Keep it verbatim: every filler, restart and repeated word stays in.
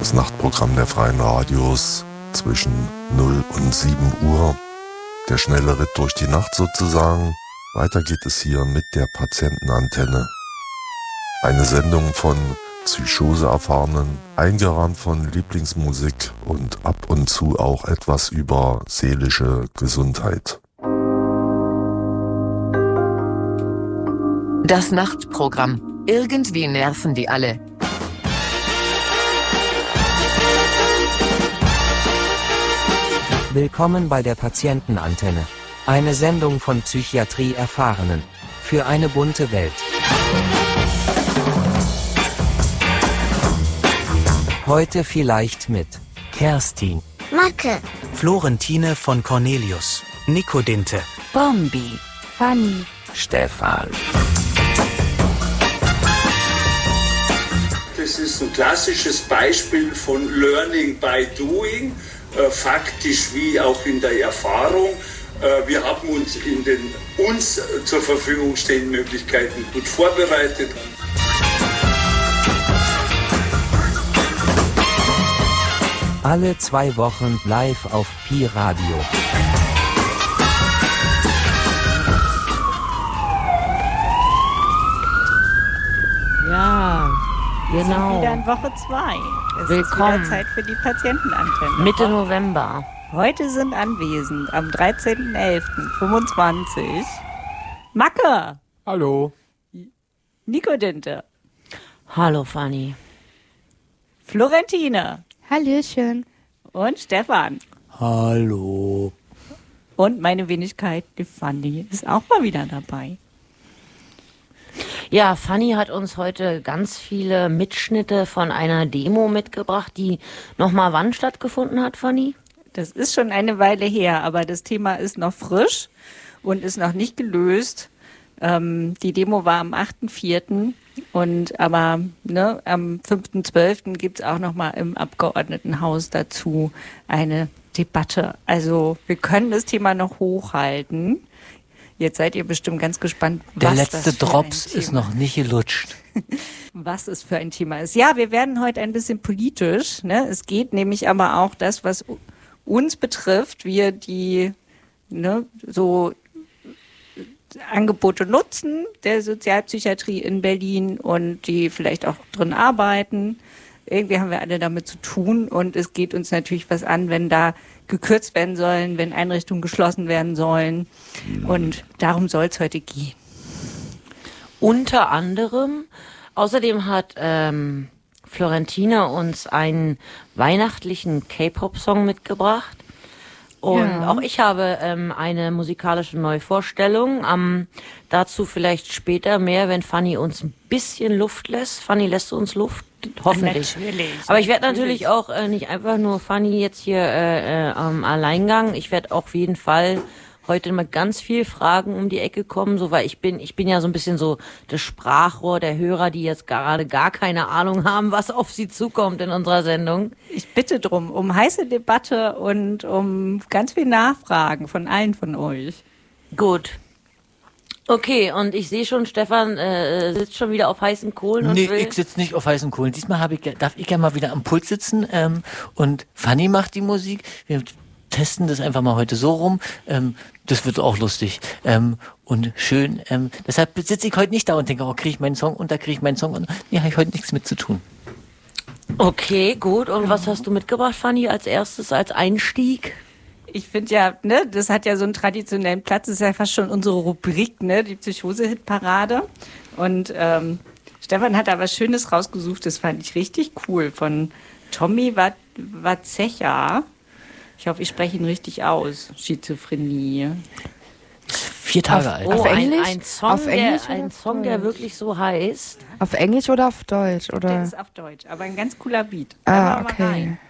Das Nachtprogramm der Freien Radios zwischen null und sieben Uhr. Der schnelle Ritt durch die Nacht sozusagen. Weiter geht es hier mit der Patientenantenne. Eine Sendung von Psychose-Erfahrenen, eingerahmt von Lieblingsmusik und ab und zu auch etwas über seelische Gesundheit. Das Nachtprogramm. Irgendwie nerven die alle. Willkommen bei der Patientenantenne. Eine Sendung von Psychiatrie-Erfahrenen. Für eine bunte Welt. Heute vielleicht mit Kerstin, Macke, Florentine von Cornelius, Nico Dinte, Bombi, Fanny, Stefan. Das ist ein klassisches Beispiel von Learning by Doing, äh, faktisch wie auch in der Erfahrung. Äh, wir haben uns in den uns zur Verfügung stehenden Möglichkeiten gut vorbereitet. Alle zwei Wochen live auf Pi Radio. Ja, Wir sind genau. wieder in Woche zwei. Es Willkommen. ist wieder Zeit für die Patientenantenne. Mitte November. Heute sind anwesend am dreizehnten elften fünfundzwanzig Macke, hallo, Nico Dinte, Hallo Fanny. Florentine Hallöchen. und Stefan. hallo. Und meine Wenigkeit, die Fanny, ist auch mal wieder dabei. Ja, Fanny hat uns heute ganz viele Mitschnitte von einer Demo mitgebracht, die nochmal wann stattgefunden hat, Fanny? Das ist schon eine Weile her, aber das Thema ist noch frisch und ist noch nicht gelöst. Ähm, die Demo war am achten vierten und aber ne, am fünften zwölften gibt es auch nochmal im Abgeordnetenhaus dazu eine Debatte. Also wir können das Thema noch hochhalten. Jetzt seid ihr bestimmt ganz gespannt, Der was letzte das für Drops ein Thema ist noch nicht gelutscht. was es für ein Thema ist. Ja, wir werden heute ein bisschen politisch. Ne? Es geht nämlich aber auch das, was uns betrifft, wir die ne, so Angebote nutzen der Sozialpsychiatrie in Berlin und die vielleicht auch drin arbeiten. Irgendwie haben wir alle damit zu tun und es geht uns natürlich was an, wenn da gekürzt werden sollen, wenn Einrichtungen geschlossen werden sollen. Und darum soll es heute gehen. Unter anderem, außerdem hat ähm, Florentine uns einen weihnachtlichen K-Pop-Song mitgebracht. Und Ja. auch ich habe ähm, eine musikalische Neuvorstellung. Ähm, dazu vielleicht später mehr, wenn Fanny uns ein bisschen Luft lässt. Fanny, lässt du uns Luft? Hoffentlich. Natürlich. Aber ich werde natürlich auch äh, nicht einfach nur Fanny jetzt hier äh, äh, am Alleingang. Ich werde auch auf jeden Fall heute mal ganz viel Fragen um die Ecke kommen, so weil ich bin, ich bin ja so ein bisschen so das Sprachrohr der Hörer, die jetzt gerade gar keine Ahnung haben, was auf sie zukommt in unserer Sendung. Ich bitte drum, um heiße Debatte und um ganz viel Nachfragen von allen von euch. Gut. Okay, und ich sehe schon, Stefan äh, sitzt schon wieder auf heißen Kohlen und Nee, will... ich sitze nicht auf heißen Kohlen. Diesmal hab ich, darf ich ja mal wieder am Pult sitzen ähm, und Fanny macht die Musik. Wir testen das einfach mal heute so rum. Ähm, das wird auch lustig ähm, und schön. Ähm, deshalb sitze ich heute nicht da und denke, oh, kriege ich meinen Song und da kriege ich meinen Song und nee, habe ich heute nichts mit zu tun. Okay, gut. Und was hast du mitgebracht, Fanny, als erstes, als Einstieg? Ich finde ja, ne, das hat ja so einen traditionellen Platz, das ist ja fast schon unsere Rubrik, ne, die Psychose-Hit-Parade. Und ähm, Stefan hat da was Schönes rausgesucht, das fand ich richtig cool, von Tommy Wazecha. Ich hoffe, ich spreche ihn richtig aus. Schizophrenie. Vier Tage Auf- alt. Oh, Auf ein, Englisch? ein Song, Auf Englisch der, oder ein auf Song, der Deutsch? wirklich so heißt. Auf Englisch oder auf Deutsch? Der Oder? ist auf Deutsch, aber ein ganz cooler Beat. Ah, Hören wir mal okay. rein.